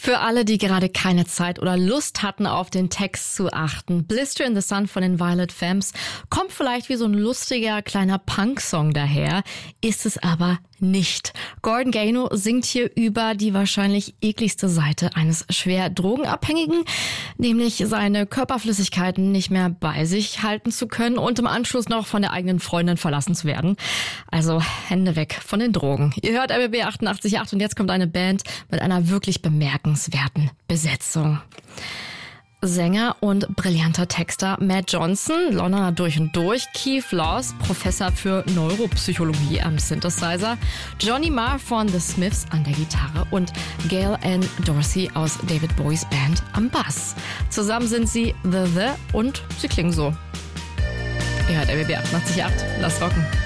Für alle, die gerade keine Zeit oder Lust hatten, auf den Text zu achten, Blister in the Sun von den Violet Femmes kommt vielleicht wie so ein lustiger kleiner Punk-Song daher, ist es aber nicht. Gordon Gano singt hier über die wahrscheinlich ekligste Seite eines schwer Drogenabhängigen, nämlich seine Körperflüssigkeiten nicht mehr bei sich halten zu können und im Anschluss noch von der eigenen Freundin verlassen zu werden. Also Hände weg von den Drogen. Ihr hört RBB 88.8 und jetzt kommt eine Band mit einer wirklich bemerkenswerten Besetzung. Sänger und brillanter Texter Matt Johnson, Londoner durch und durch, Keith Laws, Professor für Neuropsychologie am Synthesizer, Johnny Marr von The Smiths an der Gitarre und Gail Ann Dorsey aus David Bowies Band am Bass. Zusammen sind sie The und sie klingen so. Ihr hört RBB 88.8, lasst rocken.